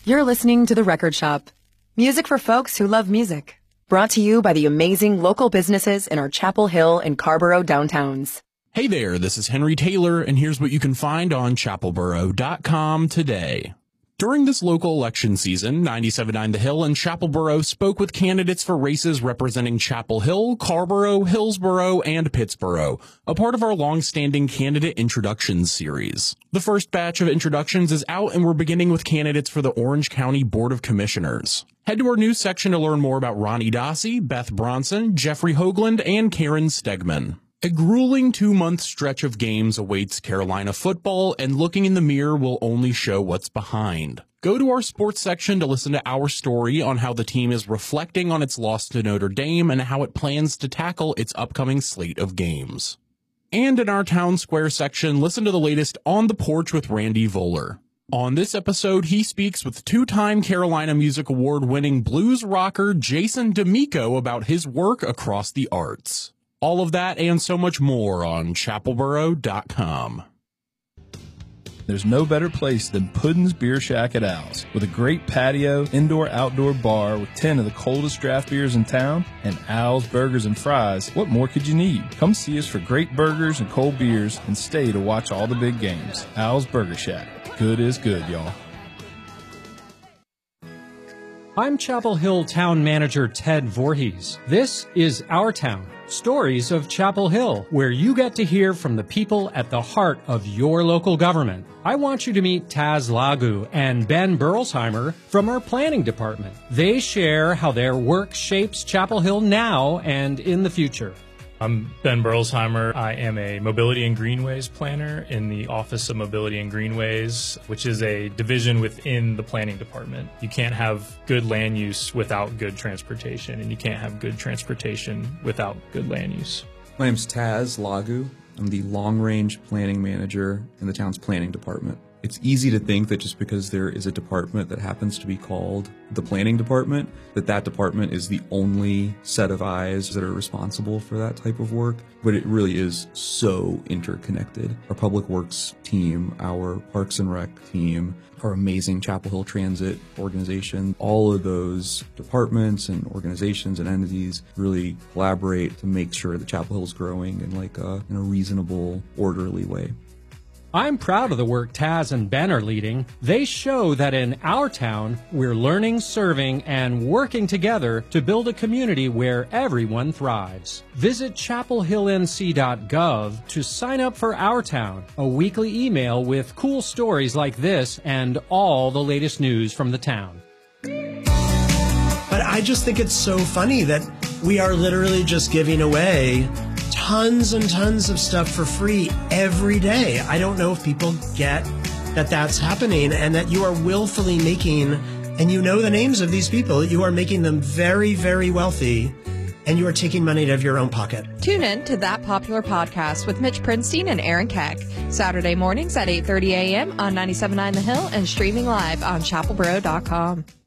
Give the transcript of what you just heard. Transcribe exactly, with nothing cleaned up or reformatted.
You're listening to The Record Shop. Music for folks who love music. Brought to you by the amazing local businesses in our Chapel Hill and Carborough downtowns. Hey there, this is Henry Taylor, and here's what you can find on chapel borough dot com today. During this local election season, ninety-seven point nine The Hill and Chapelboro spoke with candidates for races representing Chapel Hill, Carborough, Hillsborough, and Pittsboro, a part of our long-standing candidate introductions series. The first batch of introductions is out, and we're beginning with candidates for the Orange County Board of Commissioners. Head to our news section to learn more about Ronnie Dossi, Beth Bronson, Jeffrey Hoagland, and Karen Stegman. A grueling two-month stretch of games awaits Carolina football, and looking in the mirror will only show what's behind. Go to our sports section to listen to our story on how the team is reflecting on its loss to Notre Dame and how it plans to tackle its upcoming slate of games. And in our town square section, listen to the latest On the Porch with Randy Voller. On this episode, he speaks with two-time Carolina Music Award-winning blues rocker Jason D'Amico about his work across the arts. All of that and so much more on chapel borough dot com. There's no better place than Puddin's Beer Shack at Al's. With a great patio, indoor-outdoor bar with ten of the coldest draft beers in town, and Al's Burgers and Fries, what more could you need? Come see us for great burgers and cold beers and stay to watch all the big games. Al's Burger Shack. Good is good, y'all. I'm Chapel Hill Town Manager Ted Voorhees. This is Our Town, Stories of Chapel Hill, where you get to hear from the people at the heart of your local government. I want you to meet Taz Lagu and Ben Berlsheimer from our planning department. They share how their work shapes Chapel Hill now and in the future. I'm Ben Berlsheimer. I am a Mobility and Greenways planner in the Office of Mobility and Greenways, which is a division within the planning department. You can't have good land use without good transportation, and you can't have good transportation without good land use. My name's Taz Lagu. I'm the long-range planning manager in the town's planning department. It's easy to think that just because there is a department that happens to be called the planning department, that that department is the only set of eyes that are responsible for that type of work. But it really is so interconnected. Our public works team, our parks and rec team, our amazing Chapel Hill Transit organization, all of those departments and organizations and entities really collaborate to make sure that Chapel Hill is growing in like a, in a reasonable, orderly way. I'm proud of the work Taz and Ben are leading. They show that in our town, we're learning, serving, and working together to build a community where everyone thrives. Visit chapel hill n c dot gov to sign up for Our Town, a weekly email with cool stories like this and all the latest news from the town. But I just think it's so funny that we are literally just giving away tons and tons of stuff for free every day. I don't know if people get that that's happening and that you are willfully making, and you know the names of these people, you are making them very, very wealthy, and you are taking money out of your own pocket. Tune in to That Popular Podcast with Mitch Prinstein and Aaron Keck, Saturday mornings at eight thirty a.m. on ninety-seven point nine The Hill and streaming live on chapel borough dot com.